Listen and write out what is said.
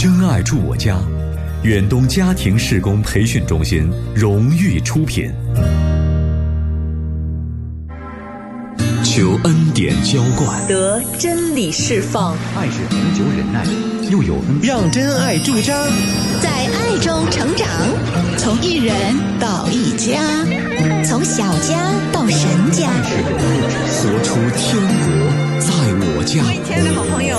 真爱住我家，远东家庭事工培训中心荣誉出品。求恩典浇灌， 得真理释放， 爱是恒久忍耐，又有恩， 让真爱驻扎， 在爱中成长，从一人到一家，从小家到神家， 活出天国在我家。 亲爱的好朋友，